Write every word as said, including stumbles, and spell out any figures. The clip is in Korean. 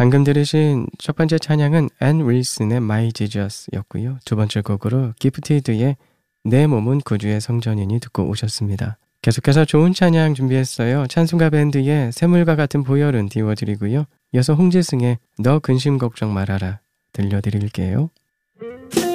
방금 들으신 첫 번째 찬양은 앤 윌슨의 My Jesus였고요. 두 번째 곡으로 기프티드의 내 몸은 구주의 성전이니 듣고 오셨습니다. 계속해서 좋은 찬양 준비했어요. 찬송가 밴드의 샘물과 같은 보혈은 띄워드리고요. 이어서 홍지승의 너 근심 걱정 말아라 들려드릴게요.